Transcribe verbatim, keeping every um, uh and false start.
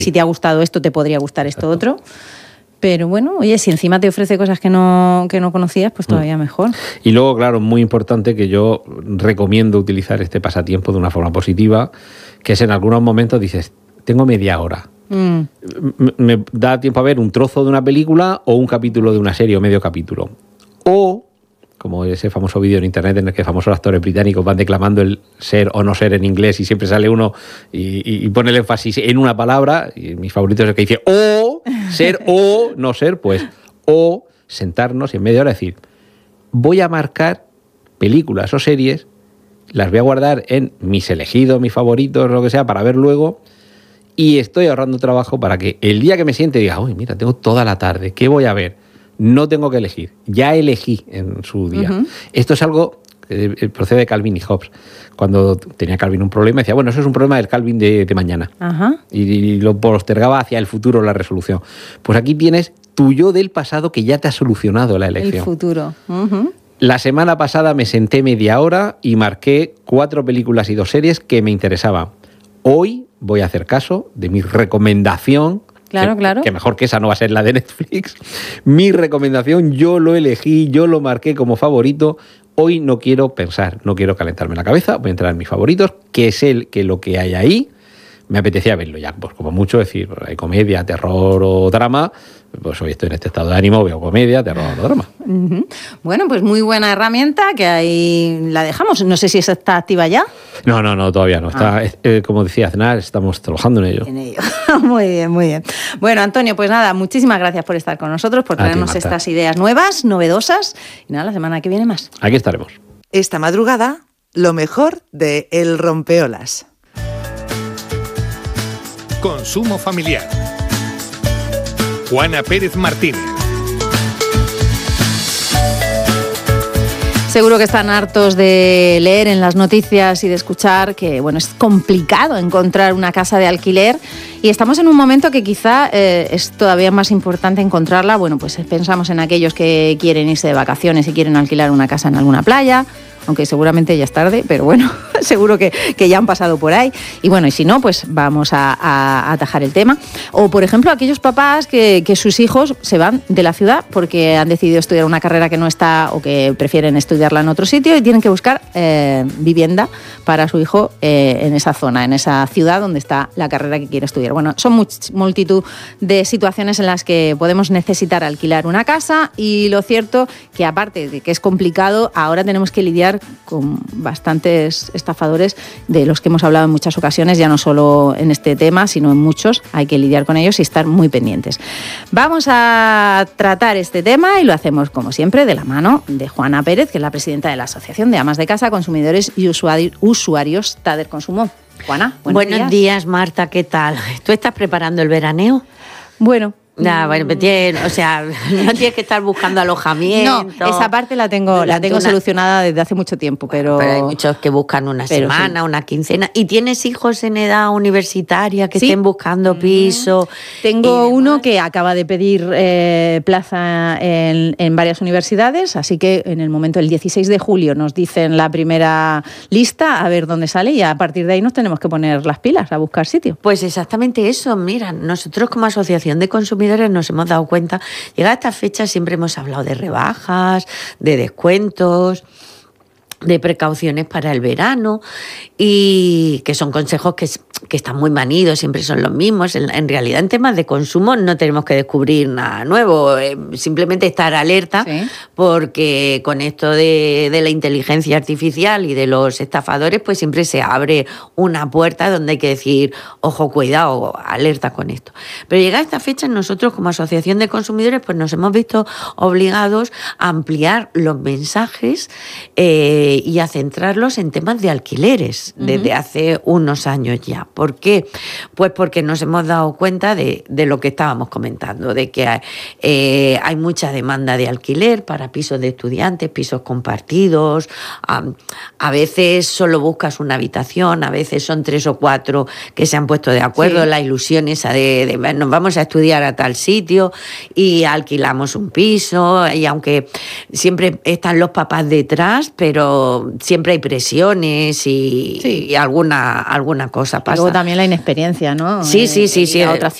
Si te ha gustado esto, te podría gustar esto otro. Pero bueno, oye, si encima te ofrece cosas que no, que no conocías, pues todavía mejor. Y luego, claro, muy importante que yo recomiendo utilizar este pasatiempo de una forma positiva, que es en algunos momentos dices, tengo media hora. Mm. Me da tiempo a ver un trozo de una película o un capítulo de una serie o medio capítulo. O, como ese famoso vídeo en internet en el que famosos actores británicos van declamando el ser o no ser en inglés y siempre sale uno y, y pone el énfasis en una palabra, y mi favorito es el que dice o, ser o no ser, pues o sentarnos y en media hora decir, voy a marcar películas o series, las voy a guardar en mis elegidos, mis favoritos, lo que sea, para ver luego, y estoy ahorrando trabajo para que el día que me siente diga, uy, mira, tengo toda la tarde, ¿qué voy a ver? No tengo que elegir, ya elegí en su día. Uh-huh. Esto es algo que procede de Calvin y Hobbes. Cuando tenía Calvin un problema, decía, bueno, eso es un problema del Calvin de, de mañana. Uh-huh. Y, y lo postergaba hacia el futuro la resolución. Pues aquí tienes tu yo del pasado que ya te ha solucionado la elección. El futuro. Uh-huh. La semana pasada me senté media hora y marqué cuatro películas y dos series que me interesaban. Hoy voy a hacer caso de mi recomendación. Claro, que, claro. Que mejor que esa no va a ser la de Netflix. Mi recomendación, yo lo elegí, yo lo marqué como favorito. Hoy no quiero pensar, no quiero calentarme la cabeza, voy a entrar en mis favoritos, que es el que lo que hay ahí me apetecía verlo ya. Pues como mucho decir, hay comedia, terror o drama, pues hoy estoy en este estado de ánimo, veo comedia, terror o drama. Uh-huh. Bueno, pues muy buena herramienta que ahí la dejamos. No sé si esa está activa ya. No, no, no, todavía no. Está, ah. eh, como decía Aznar, estamos trabajando en ello. En ello. Muy bien, muy bien. Bueno, Antonio, pues nada, muchísimas gracias por estar con nosotros, por traernos estas ideas nuevas, novedosas. Y nada, la semana que viene más. Aquí estaremos. Esta madrugada, lo mejor de El Rompeolas. Consumo familiar. Juana Pérez Martínez. Seguro que están hartos de leer en las noticias y de escuchar que, bueno, es complicado encontrar una casa de alquiler y estamos en un momento que quizá eh, es todavía más importante encontrarla. Bueno, pues pensamos en aquellos que quieren irse de vacaciones y quieren alquilar una casa en alguna playa, aunque seguramente ya es tarde, pero bueno, seguro que, que ya han pasado por ahí. Y bueno, y si no, pues vamos a, a atajar el tema. O, por ejemplo, aquellos papás que, que sus hijos se van de la ciudad porque han decidido estudiar una carrera que no está o que prefieren estudiarla en otro sitio y tienen que buscar eh, vivienda para su hijo eh, en esa zona, en esa ciudad donde está la carrera que quiere estudiar. Bueno, son much, multitud de situaciones en las que podemos necesitar alquilar una casa y lo cierto que, aparte de que es complicado, ahora tenemos que lidiar con bastantes estafadores de los que hemos hablado en muchas ocasiones, ya no solo en este tema, sino en muchos. Hay que lidiar con ellos y estar muy pendientes. Vamos a tratar este tema y lo hacemos, como siempre, de la mano de Juana Pérez, que es la presidenta de la Asociación de Amas de Casa, Consumidores y Usuarios, usuarios Tader Consumo. Juana, buenos, buenos días. días, Marta, ¿qué tal? ¿Tú estás preparando el veraneo? Bueno... Nah, bueno, o sea, no tienes que estar buscando alojamiento. No, esa parte la tengo, la tengo una... solucionada desde hace mucho tiempo, pero... Pero hay muchos que buscan una pero semana, sí. una quincena. ¿Y tienes hijos en edad universitaria que sí. estén buscando piso? Tengo uno que acaba de pedir eh, plaza en, en varias universidades, así que en el momento, el dieciséis de julio, nos dicen la primera lista, a ver dónde sale, y a partir de ahí nos tenemos que poner las pilas a buscar sitio. Pues exactamente eso. Mira, nosotros como asociación de consumidores nos hemos dado cuenta, llegada a esta fecha siempre hemos hablado de rebajas, de descuentos, de precauciones para el verano, y que son consejos que, que están muy manidos, siempre son los mismos. En, en realidad, en temas de consumo no tenemos que descubrir nada nuevo, eh, simplemente estar alerta, ¿sí? Porque con esto de, de la inteligencia artificial y de los estafadores, pues siempre se abre una puerta donde hay que decir, ojo, cuidado, alerta con esto. Pero llegada a esta fecha, nosotros como asociación de consumidores, pues nos hemos visto obligados a ampliar los mensajes eh, y a centrarlos en temas de alquileres desde uh-huh. hace unos años ya. ¿Por qué? Pues porque nos hemos dado cuenta de, de lo que estábamos comentando, de que hay, eh, hay mucha demanda de alquiler para pisos de estudiantes, pisos compartidos. A, a veces solo buscas una habitación, a veces son tres o cuatro que se han puesto de acuerdo, sí. La ilusión esa de, de nos vamos a estudiar a tal sitio y alquilamos un piso, y aunque siempre están los papás detrás, pero pero siempre hay presiones y, Sí. y alguna, alguna cosa Y pasa. luego también la inexperiencia, ¿no? Sí, sí, sí, Eh, sí. ir a otra